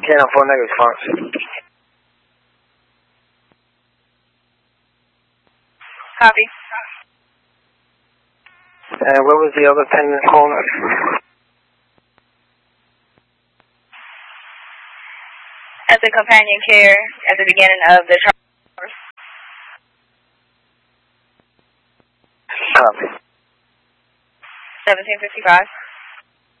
10-4 negative response. Copy. And what was the other pending call? At the companion care at the beginning of the trial. Copy. 1755.